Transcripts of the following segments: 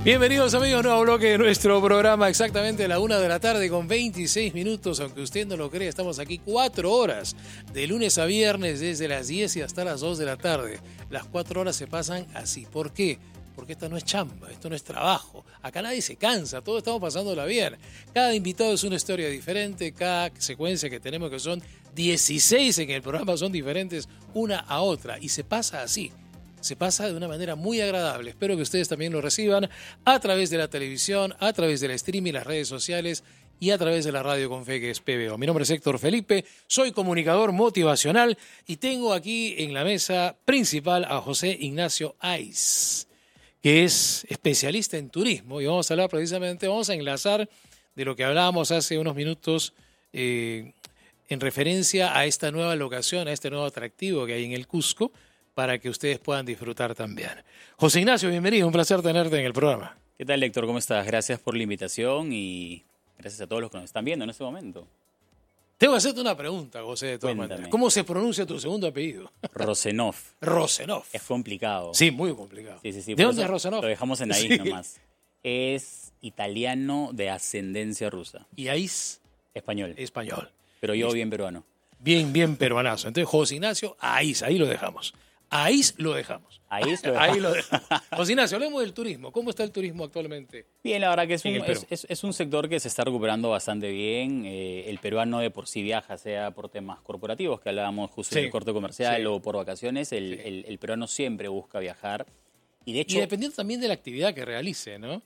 Bienvenidos amigos, nuevo bloque de nuestro programa, exactamente a la 1 de la tarde con 26 minutos, aunque usted no lo cree, estamos aquí 4 horas, de lunes a viernes, desde las 10 y hasta las 2 de la tarde. Las 4 horas se pasan así. ¿Por qué? Porque esta no es chamba, esto no es trabajo. Acá nadie se cansa, todos estamos pasándola bien. Cada invitado es una historia diferente, cada secuencia que tenemos, que son 16 en el programa, son diferentes una a otra. Y se pasa así. Se pasa de una manera muy agradable. Espero que ustedes también lo reciban a través de la televisión, a través del streaming, las redes sociales y a través de la radio con fe, que es PBO. Mi nombre es Héctor Felipe, soy comunicador motivacional y tengo aquí en la mesa principal a José Ignacio Aiz, que es especialista en turismo, y vamos a hablar precisamente, vamos a enlazar de lo que hablábamos hace unos minutos en referencia a esta nueva locación, a este nuevo atractivo que hay en el Cusco, para que ustedes puedan disfrutar también. José Ignacio, bienvenido, un placer tenerte en el programa. ¿Qué tal, Héctor? ¿Cómo estás? Gracias por la invitación y gracias a todos los que nos están viendo en este momento. Tengo que hacerte una pregunta, José, de todas maneras. ¿Cómo se pronuncia tu segundo apellido? Rosenov. Rosenov. Es complicado. Sí, muy complicado. Sí. ¿De dónde es Rosenov? Lo dejamos en Aiz nomás. Es italiano de ascendencia rusa. ¿Y Aiz? Español. Español. Pero yo bien peruano. Bien peruanazo. Entonces, José Ignacio Aiz, ahí lo dejamos. Ahí lo dejamos. Ahí lo dejamos. José Ignacio, hablemos del turismo. ¿Cómo está el turismo actualmente? Bien, la verdad que es un sector que se está recuperando bastante bien. El peruano de por sí viaja, sea por temas corporativos, que hablábamos justo del corte comercial, o por vacaciones. El peruano siempre busca viajar. Y de hecho, y dependiendo también de la actividad que realice, ¿no?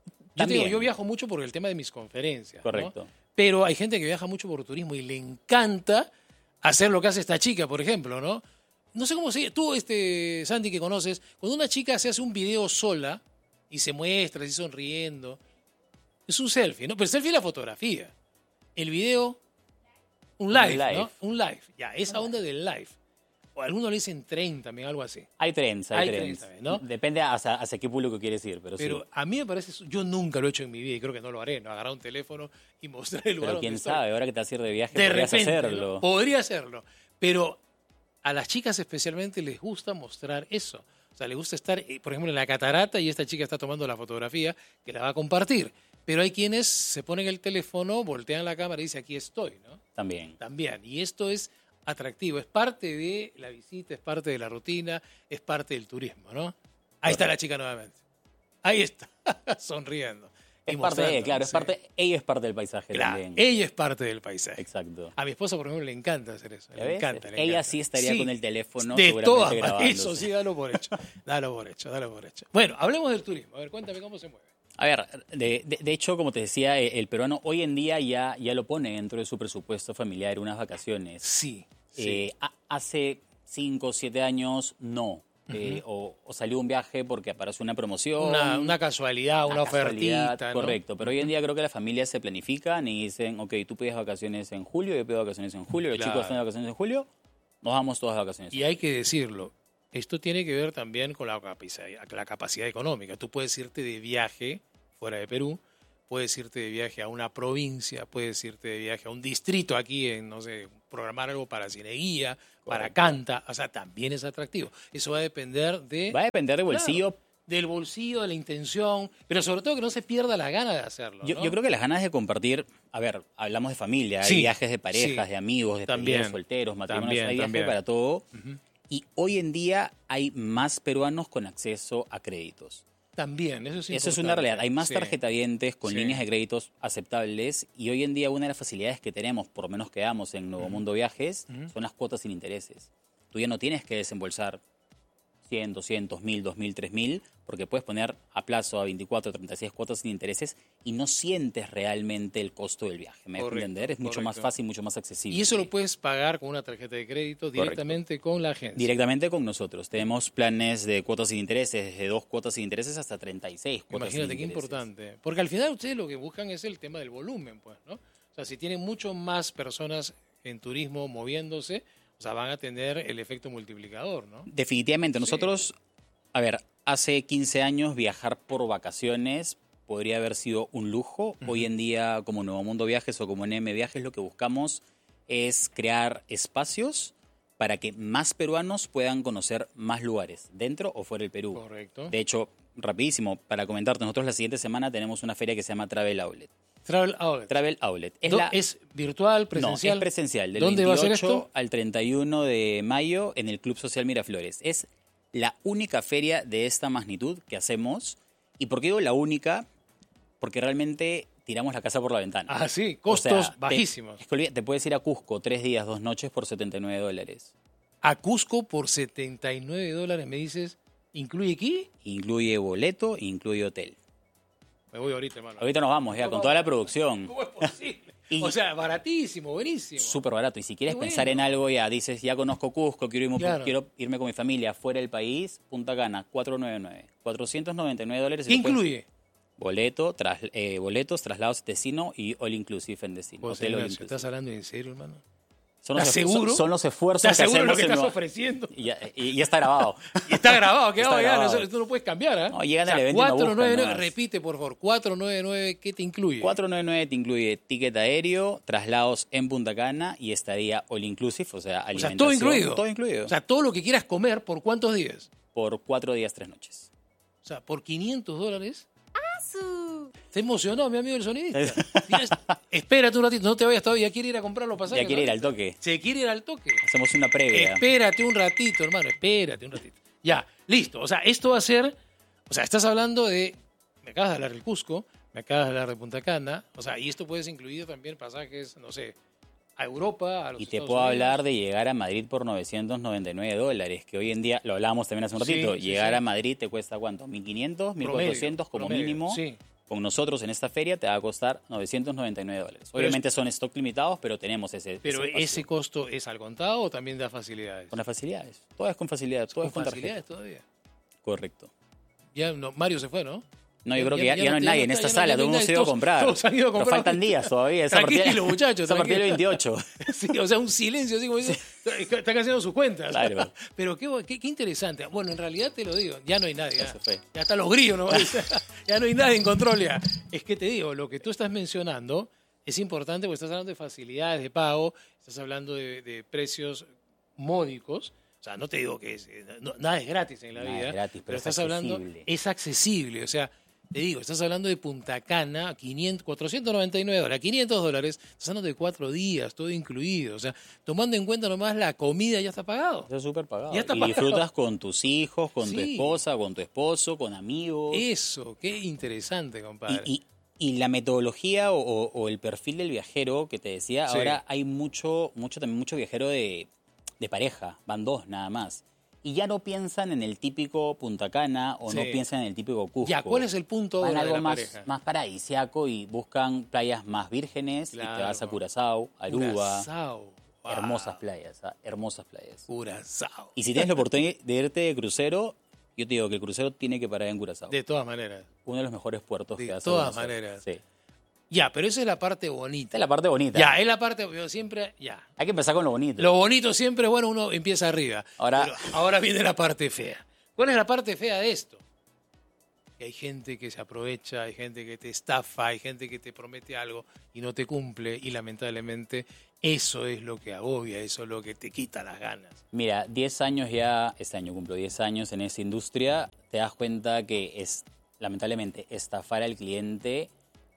Yo viajo mucho por el tema de mis conferencias. Correcto. ¿no? Pero hay gente que viaja mucho por turismo y le encanta hacer lo que hace esta chica, por ejemplo, ¿no? No sé cómo se... Tú, Sandy, que conoces, cuando una chica se hace un video sola y se muestra así sonriendo, es un selfie, ¿no? Pero el selfie es la fotografía. El video, un live, ¿no? Un live. Ya, esa onda del live. O algunos le dicen tren también, algo así. Hay trends también, ¿no? Depende hacia qué público quieres ir, pero sí. A mí me parece... Yo nunca lo he hecho en mi vida y creo que no lo haré, ¿no? Agarrar un teléfono y mostrar el lugar pero quién donde sabe, estoy. ahora que te vas a ir de viaje, de podrías repente, hacerlo. ¿no? Podría hacerlo. Pero a las chicas especialmente les gusta mostrar eso. O sea, les gusta estar, por ejemplo, en la catarata y esta chica está tomando la fotografía que la va a compartir. Pero hay quienes se ponen el teléfono, voltean la cámara y dicen, aquí estoy, ¿no? También. Y esto es atractivo, es parte de la visita, es parte de la rutina, es parte del turismo, ¿no? Ahí está la chica nuevamente. Ahí está, sonriendo. Es parte de, claro, ella es parte del paisaje también. Ella es parte del paisaje. Exacto. A mi esposa, por ejemplo, le encanta hacer eso. Le encanta. Ella sí estaría con el teléfono de todas grabándose. Eso sí, dalo por hecho. Dalo por hecho. Bueno, hablemos del turismo. A ver, cuéntame cómo se mueve. A ver, de hecho, como te decía, el peruano hoy en día ya lo pone dentro de su presupuesto familiar, unas vacaciones. Sí. Hace 5 o 7 años, no. O salió un viaje porque apareció una promoción. Una casualidad, una ofertita, ¿no? Correcto, pero hoy en día creo que las familias se planifican y dicen, ok, tú pides vacaciones en julio, yo pido vacaciones en julio, los chicos están de vacaciones en julio, nos vamos todas de vacaciones. Y hay que decirlo, esto tiene que ver también con la capacidad económica. Tú puedes irte de viaje fuera de Perú, puedes irte de viaje a una provincia, puedes irte de viaje a un distrito aquí en, no sé, programar algo para Cineguía, para Canta, o sea, también es atractivo. Eso va a depender de... Va a depender del bolsillo. Claro, del bolsillo, de la intención, pero sobre todo que no se pierda la gana de hacerlo, ¿no? Yo creo que las ganas de compartir, a ver, hablamos de familia, hay viajes de parejas, de amigos, de despedidas, solteros, matrimonios, hay viajes para todo. Y hoy en día hay más peruanos con acceso a créditos. También, eso es importante. Eso es una realidad. Hay más tarjetavientes con líneas de créditos aceptables y hoy en día una de las facilidades que tenemos, por lo menos que damos en Nuevo Mundo Viajes, son las cuotas sin intereses. Tú ya no tienes que desembolsar 100, 200, 1000, 2000, 3000, porque puedes poner a plazo a 24, 36 cuotas sin intereses y no sientes realmente el costo del viaje. ¿Me dejo entender? Es mucho más fácil, mucho más accesible. Y eso lo puedes pagar con una tarjeta de crédito directamente con la agencia. Directamente con nosotros. Tenemos planes de cuotas sin intereses, desde 2 cuotas sin intereses hasta 36 cuotas sin intereses. Imagínate qué importante. Porque al final ustedes lo que buscan es el tema del volumen, pues, ¿no? O sea, si tienen mucho más personas en turismo moviéndose, o sea, van a tener el efecto multiplicador, ¿no? Definitivamente. Nosotros, a ver, hace 15 años viajar por vacaciones podría haber sido un lujo. Hoy en día, como Nuevo Mundo Viajes o como NM Viajes, lo que buscamos es crear espacios para que más peruanos puedan conocer más lugares, dentro o fuera del Perú. Correcto. De hecho, rapidísimo, para comentarte, nosotros la siguiente semana tenemos una feria que se llama Travel Outlet. Travel Outlet. Travel Outlet. ¿Es virtual, presencial? No, es presencial. Del ¿Dónde 28 va a ser esto? al 31 de mayo en el Club Social Miraflores. Es la única feria de esta magnitud que hacemos. ¿Y por qué digo la única? Porque realmente tiramos la casa por la ventana. Ah, sí, costos bajísimos. Te puedes ir a Cusco 3 días, 2 noches por $79. A Cusco por $79, me dices, ¿incluye aquí? Incluye boleto, incluye hotel. Me voy ahorita, hermano. Ahorita nos vamos ya con toda la producción. ¿Cómo es posible? O sea, baratísimo, buenísimo. Súper barato. Y si quieres Qué pensar bueno. en algo, ya dices, ya conozco Cusco, Claro. quiero irme con mi familia fuera del país, Punta Cana, 499. $499. ¿Qué incluye? Boletos, traslados de destino y all inclusive en destino. Pues, Hotel all Ignacio, inclusive. ¿estás hablando en serio, hermano? ¿Estás seguro? Son los esfuerzos ¿Estás que seguro de hacemos lo que en estás Nueva- ofreciendo? Y ya está grabado. Y está grabado, ¿qué Está hago? Ya, grabado. tú no puedes cambiar, ¿eh? No, llegan al evento y no buscan 499, nomás. repite, por favor, 499, ¿qué te incluye? 499 te incluye ticket aéreo, traslados en Punta Cana y estadía all inclusive, o sea, O alimentación. sea, todo incluido. Todo incluido. O sea, todo lo que quieras comer, ¿por cuántos días? Por 4 días, 3 noches. O sea, por $500. Se emocionó mi amigo el sonidista. Espérate un ratito, no te vayas todavía, quiere ir a comprar los pasajes. Ya quiere ir al toque. Se quiere ir al toque. Hacemos una previa. Espérate un ratito, hermano, espérate un ratito. Ya, listo. O sea, esto va a ser... O sea, estás hablando de... Me acabas de hablar del Cusco, me acabas de hablar de Punta Cana. O sea, y esto puede ser incluido también pasajes, no sé, a Europa, a los Y te Estados puedo Unidos. hablar de llegar a Madrid por $999, que hoy en día, lo hablábamos también hace un Sí, ratito, sí, llegar sí. a Madrid te cuesta ¿cuánto? ¿1.500? Promedio, ¿1.400 como promedio, mínimo? sí. Con nosotros en esta feria te va a costar $999. Obviamente son stock limitados, pero tenemos ese Pero espacio. ese costo es al contado o también da facilidades. Con las facilidades. Todo es con facilidad, todo es con facilidades tarjeta. todavía. Correcto. Ya no, Mario se fue, ¿no? No, yo creo que ya no hay nadie en esta sala, todo el mundo se ha ido a todos- comprar. todos han ido a Pero comprar. faltan días todavía. Esa Tranquilo, partida- muchachos, Esa partida del tranquilo. 28. Sí, o sea, un silencio así como dice, están haciendo sus cuentas. Claro. Pero qué interesante. Bueno, en realidad te lo digo, ya no hay nadie. Ya se fue. Ya están los grillos, ¿no? Ya no hay nadie en control ya. Es que te digo, lo que tú estás mencionando es importante porque estás hablando de facilidades de pago, estás hablando de precios módicos. O sea, no te digo que nada es gratis en la Nada es vida, gratis, pero es estás hablando, accesible. es accesible. O sea, te digo, estás hablando de Punta Cana, $499, $500, estás hablando de 4 días, todo incluido. O sea, tomando en cuenta nomás la comida ya está pagado. Está súper pagado. Ya está y pagado. disfrutas con tus hijos, con tu Sí. esposa, con tu esposo, con amigos. Eso, qué interesante, compadre. Y la metodología o el perfil del viajero que te decía, Sí. ahora hay mucho viajero de pareja, van 2 nada más. Y ya no piensan en el típico Punta Cana o Sí. no piensan en el típico Cusco. Ya, ¿cuál es el punto Van ahora a de algo la más, pareja? más paradisiaco y buscan playas más vírgenes y te Claro. vas a Curazao, Aruba. Curazao. Wow. Hermosas playas, hermosas playas. Curazao. Y si tienes la oportunidad de irte de crucero, yo te digo que el crucero tiene que parar en Curazao. De todas maneras. Uno de los mejores puertos De que hace. todas maneras. Sí. Ya, pero esa es la parte Esta bonita. es la parte bonita. Ya, es la parte, yo siempre, ya. Hay que empezar con lo bonito. Lo bonito siempre, bueno, uno empieza arriba. Ahora- Pero ahora viene la parte fea. ¿Cuál es la parte fea de esto? Que hay gente que se aprovecha, hay gente que te estafa, hay gente que te promete algo y no te cumple y lamentablemente eso es lo que agobia, eso es lo que te quita las ganas. Mira, 10 años ya, este año cumplo 10 años en esa industria, te das cuenta que lamentablemente, estafar al cliente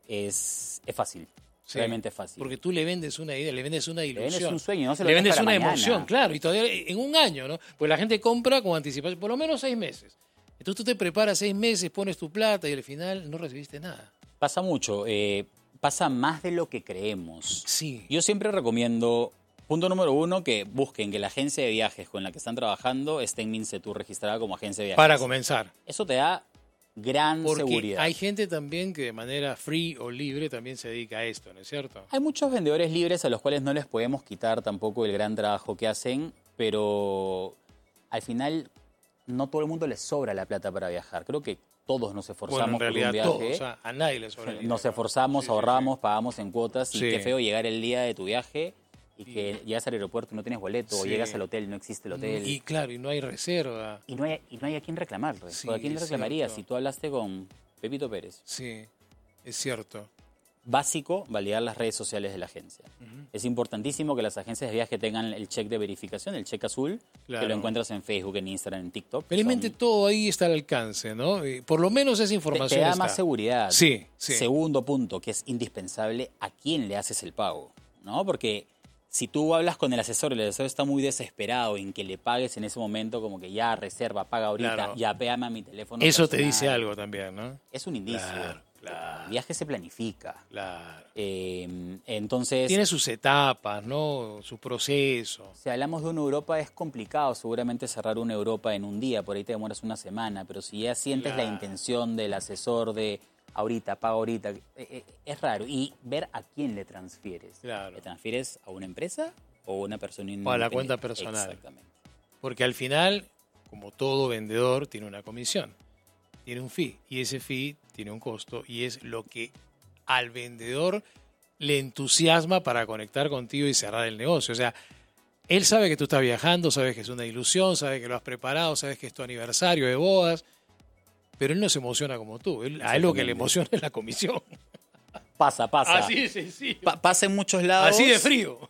es fácil. Sí, Realmente fácil. Porque tú le vendes una idea, le vendes una ilusión. vendes un sueño, no se lo le dejas vendes para una mañana. emoción, claro, y todavía en un año, ¿no? Pues la gente compra con anticipación, por lo menos 6 meses. Entonces tú te preparas 6 meses, pones tu plata y al final no recibiste nada. Pasa mucho, pasa más de lo que creemos. Sí. Yo siempre recomiendo, punto número 1, que busquen que la agencia de viajes con la que están trabajando esté en Mincetur registrada como agencia de viajes. Para comenzar. Eso te da gran Porque seguridad. hay gente también que de manera free o libre también se dedica a esto, ¿no es cierto? Hay muchos vendedores libres a los cuales no les podemos quitar tampoco el gran trabajo que hacen, pero al final no todo el mundo les sobra la plata para viajar. Creo que todos nos esforzamos Bueno, en realidad por un todos, viaje. o sea, a nadie le sobra el dinero. Nos esforzamos, Sí, sí, ahorramos, pagamos en cuotas y Sí. qué feo llegar el día de tu viaje y que llegas al aeropuerto y no tienes boleto o Sí. llegas al hotel y no existe el hotel. Y claro, y no hay reserva. Y no hay a quién reclamarle. Sí, ¿O a quién le es reclamarías cierto. si tú hablaste con Pepito Pérez? Sí, es cierto. básico validar las redes sociales de la agencia. Es importantísimo que las agencias de viaje tengan el check de verificación, el check azul, Claro. que lo encuentras en Facebook, en Instagram, en TikTok. Felizmente todo ahí está al alcance, ¿no? Por lo menos esa te información da está. más seguridad. Sí, sí. Segundo punto, que es indispensable, ¿a quién le haces el pago? ¿No? Porque si tú hablas con el asesor y el asesor está muy desesperado en que le pagues en ese momento, como que ya reserva, paga ahorita, Claro. ya péame a mi teléfono Eso te personal, dice algo también, ¿no? Es un indicio. Claro. El viaje se planifica. Claro. Entonces, Tiene sus etapas, ¿no? Su proceso. si hablamos de una Europa es complicado seguramente cerrar una Europa en un día, por ahí te demoras una semana, pero si ya sientes la Claro. intención del asesor de ahorita, paga ahorita, es raro. Y ver a quién le transfieres. Claro. ¿Le transfieres a una empresa o a una persona O a la independiente? cuenta personal. Exactamente. Porque al final, como todo vendedor, tiene una comisión, tiene un fee, y ese fee tiene un costo, y es lo que al vendedor le entusiasma para conectar contigo y cerrar el negocio. O sea, él sabe que tú estás viajando, sabes que es una ilusión, sabes que lo has preparado, sabes que es tu aniversario de bodas, pero él no se emociona como tú. A él lo que le emociona es la comisión. Pasa. Así de sencillo. Pasa en muchos lados. Así de frío.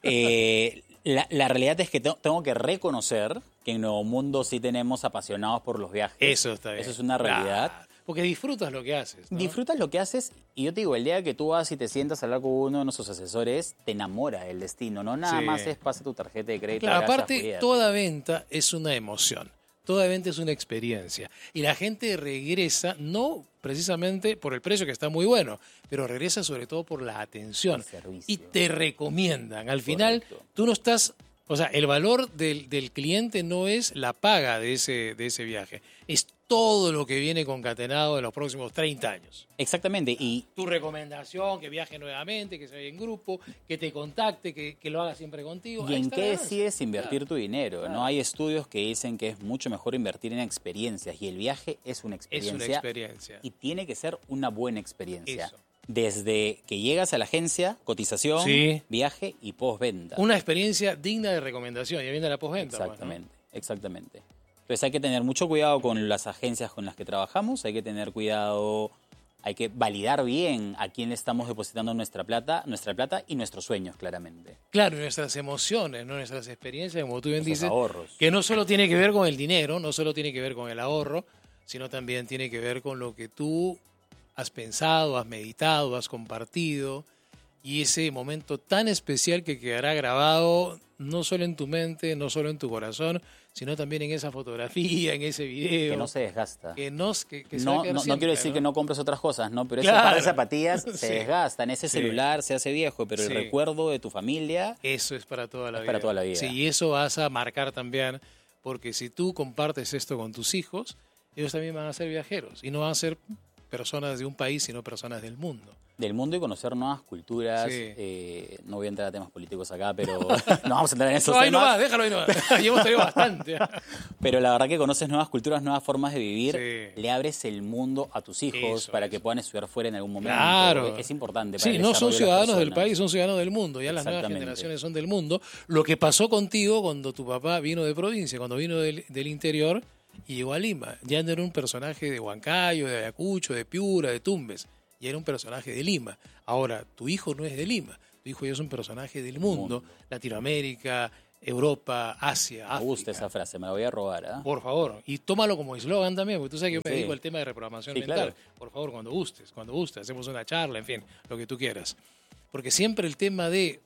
La realidad es que tengo que reconocer que en Nuevo Mundo sí tenemos apasionados por los viajes. Eso está bien. Eso es una realidad. Claro, porque disfrutas lo que haces, ¿no? Disfrutas lo que haces y yo te digo, el día que tú vas y te sientas a hablar con uno de nuestros asesores, te enamora el destino. No nada Sí. más es pasa tu tarjeta de crédito. Claro, gracias, aparte, cuídate. toda venta es una emoción. Toda venta es una experiencia. Y la gente regresa, no precisamente por el precio que está muy bueno, pero regresa sobre todo por la atención. El servicio. Y te recomiendan. Al final, Correcto. tú no estás... O sea, el valor del cliente no es la paga de ese viaje. Es todo lo que viene concatenado en los próximos 30 años. Exactamente. Y Tu recomendación, que viaje nuevamente, que se vaya en grupo, que te contacte, que lo haga siempre contigo. ¿Y Ahí en está qué la ganancia. decides invertir tu dinero? Claro. ¿No? Hay estudios que dicen que es mucho mejor invertir en experiencias y el viaje es una Es experiencia. una experiencia. Y tiene que ser una buena experiencia. Eso. Desde que llegas a la agencia, cotización, Sí. viaje y postventa. Una experiencia digna de recomendación. Ya viene la postventa. pues, ¿no? Exactamente. Entonces hay que tener mucho cuidado con las agencias con las que trabajamos, hay que tener cuidado, hay que validar bien a quién le estamos depositando nuestra plata y nuestros sueños, claramente. Claro, y nuestras emociones, ¿no? Nuestras experiencias, como tú bien Nuestros dices, ahorros. que no solo tiene que ver con el dinero, no solo tiene que ver con el ahorro, sino también tiene que ver con lo que tú has pensado, has meditado, has compartido, y ese momento tan especial que quedará grabado no solo en tu mente, no solo en tu corazón, sino también en esa fotografía, en ese video. Que no se desgasta. Que se va a No, quedar no siempre, quiero decir ¿no? que no compres otras cosas, ¿no? Pero ese Claro. par de zapatillas se Sí. desgastan, ese Sí. celular se hace viejo, pero Sí. el recuerdo de tu familia Eso es para toda la Es vida. para toda la vida. Sí, y eso vas a marcar también, porque si tú compartes esto con tus hijos, ellos también van a ser viajeros y no van a ser personas de un país, sino personas del mundo. del mundo y conocer nuevas culturas. Sí. No voy a entrar a temas políticos acá, pero no vamos a entrar en esos No, ahí temas. nomás, déjalo ahí nomás. Ya hemos tenido bastante. Pero la verdad que conoces nuevas culturas, nuevas formas de vivir, Sí. le abres el mundo a tus hijos Eso, para eso. que puedan estudiar fuera en algún momento. Claro. Es importante para Sí, el no desarrollo son de las ciudadanos del personas. país, son ciudadanos del mundo. Ya las nuevas Exactamente. generaciones son del mundo. Lo que pasó contigo cuando tu papá vino de provincia, cuando vino del interior y llegó a Lima. Ya no era un personaje de Huancayo, de Ayacucho, de Piura, de Tumbes. Ya era un personaje de Lima. Ahora, tu hijo no es de Lima. Tu hijo ya es un personaje del mundo. Latinoamérica, Europa, Asia, Me gusta África. esa frase, me la voy a robar. ¿Ah? Por favor. Y tómalo como eslogan también, porque tú sabes que yo me Sí. dedico al tema de reprogramación Sí, mental. claro. Por favor, cuando gustes, hacemos una charla, en fin, lo que tú quieras. Porque siempre el tema de,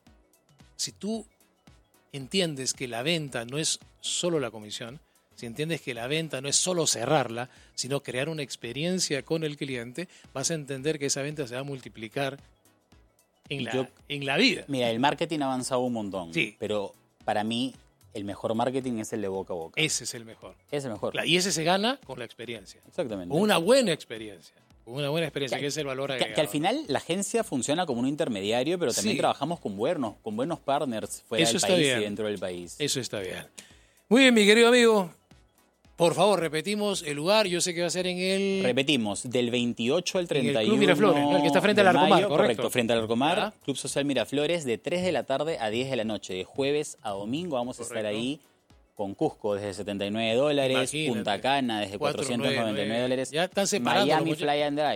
si tú entiendes que la venta no es solo la comisión, si entiendes que la venta no es solo cerrarla, sino crear una experiencia con el cliente, vas a entender que esa venta se va a multiplicar en la vida. Mira, el marketing ha avanzado un montón, Sí. pero para mí el mejor marketing es el de boca a boca. Ese es el mejor. Es el mejor. Y ese se gana con la experiencia. Exactamente. Con una buena experiencia. Con una buena experiencia, Que- que es el valor agregado. Que al final la agencia funciona como un intermediario, pero también Sí. trabajamos con buenos partners fuera Eso del está país bien. y dentro del país. Eso está bien. Muy bien, mi querido amigo. Por favor, repetimos el lugar. Yo sé que va a ser en el... Repetimos, del 28 al 31 Club Miraflores, ¿no? El que está frente de al Arcomar, mayo, correcto. frente al Arcomar, Ah. Club Social Miraflores, de 3 de la tarde a 10 de la noche, de jueves a domingo vamos a estar Correcto. ahí con Cusco desde $79, Imagínate. Punta Cana desde $499, Ya están separando Miami los Fly and Drive,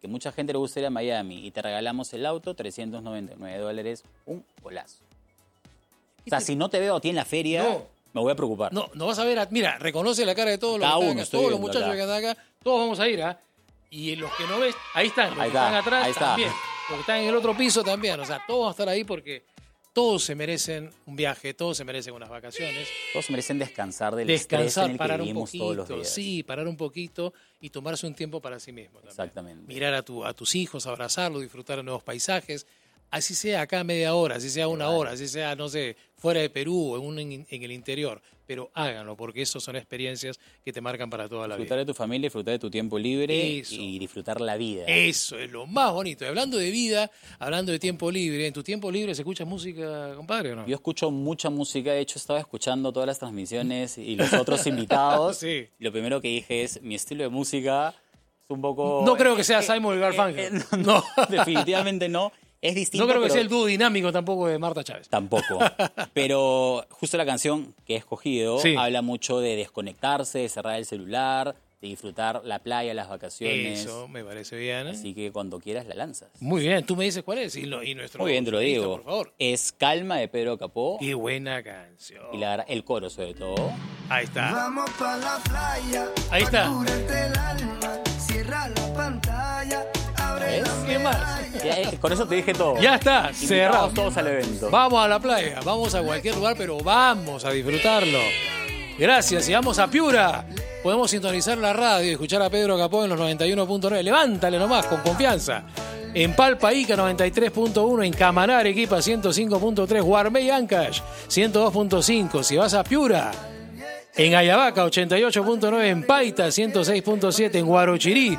que mucha gente le gusta ir a Miami y te regalamos el auto, $399, un golazo. O sea, si no te veo a ti en la feria, me voy a preocupar. No vas a ver, mira, reconoce la cara de todos los Cada que uno, están acá, todos los muchachos acá. que están acá, todos vamos a ir, ¿ah? Y los que no ves, ahí están, los que están atrás también, los que están en el otro piso también, o sea, todos van a estar ahí porque todos se merecen un viaje, todos se merecen unas vacaciones. Todos se merecen descansar del estrés en el que vivimos todos los días. Sí, parar un poquito y tomarse un tiempo para sí mismo también. Exactamente. Mirar a tus hijos, abrazarlos, disfrutar de nuevos paisajes. Así sea acá media hora, así sea una hora, así sea, no sé, fuera de Perú, en el interior. Pero háganlo, porque eso son experiencias que te marcan para toda la vida. Disfrutar de tu familia, disfrutar de tu tiempo libre Eso. y disfrutar la vida. Eso es lo más bonito. Y hablando de vida, hablando de tiempo libre, ¿en tu tiempo libre se escucha música, compadre, o no? Yo escucho mucha música, de hecho estaba escuchando todas las transmisiones y los otros invitados. Sí. Lo primero que dije es, mi estilo de música es un poco... No creo que sea Simon y Garfunkel. No, definitivamente no. Es distinto. No creo que pero sea el dúo dinámico tampoco de Marta Chávez. Tampoco. Pero justo la canción que he escogido Sí. habla mucho de desconectarse, de cerrar el celular, de disfrutar la playa, las vacaciones. Eso, me parece bien. Así que cuando quieras la lanzas. Muy bien, tú me dices cuál es y nuestro... Muy bien, te lo solista, digo. por favor. Es Calma de Pedro Capó Qué buena canción. y el coro sobre todo. Ahí está. Vamos pa' la playa. Ahí está. Pa' curarte el alma. Cierra la pantalla. Abre ¿Ves? la ¿Qué más? Con eso te dije todo. Ya está, Invitados cerrado. todos al evento. Vamos a la playa, vamos a cualquier lugar, pero vamos a disfrutarlo. Gracias, y vamos a Piura. Podemos sintonizar la radio y escuchar a Pedro Capó en los 91.9. Levántale nomás, con confianza. En Palpa Ica 93.1, en Camaná Arequipa 105.3, Guarmey Ancash 102.5. Si vas a Piura, en Ayabaca 88.9, en Paita 106.7, en Guarochirí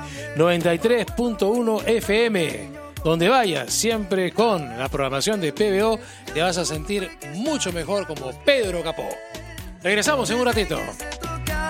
93.1 FM. Donde vayas, siempre con la programación de PBO, te vas a sentir mucho mejor como Pedro Capó. Regresamos en un ratito.